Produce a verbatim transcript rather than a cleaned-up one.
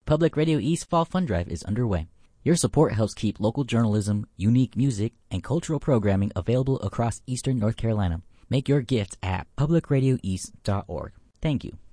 Public Radio East Fall Fund Drive is underway. Your support helps keep local journalism, unique music, and cultural programming available across eastern North Carolina. Make your gift at public radio east dot org. Thank you.